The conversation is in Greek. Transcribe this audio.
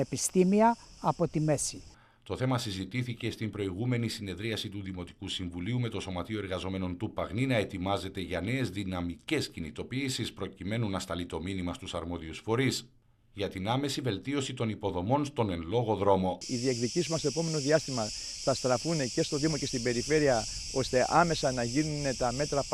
επιστήμια από τη μέση. Το θέμα συζητήθηκε στην προηγούμενη συνεδρίαση του Δημοτικού Συμβουλίου με το Σωματείο Εργαζομένων του Παγνή να ετοιμάζεται για νέες δυναμικές κινητοποιήσεις προκειμένου να σταλεί το μήνυμα στους αρμόδιους φορείς για την άμεση βελτίωση των υποδομών στον εν λόγω δρόμο. Οι διεκδικήσεις μας στο επόμενο διάστημα θα στραφούν και στο Δήμο και στην περιφέρεια ώστε άμεσα να γίνουν τα μέτρα